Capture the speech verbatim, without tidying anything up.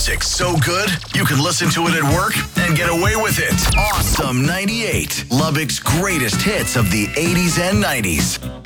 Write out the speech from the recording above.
music so good, you can listen to it at work and get away with it. Awesome ninety-eight, Lubbock's greatest hits of the eighties and nineties.